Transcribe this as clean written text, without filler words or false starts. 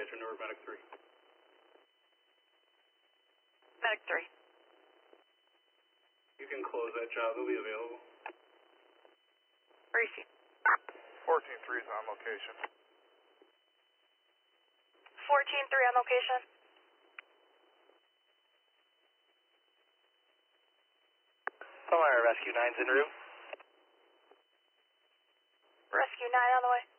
dispatcher, Newark Medic 3. Medic 3. You can close that job, it'll be available. Where is he? 14-3 is on location. 14-3 on location. Fire Rescue 9's en route. Rescue 9 on the way.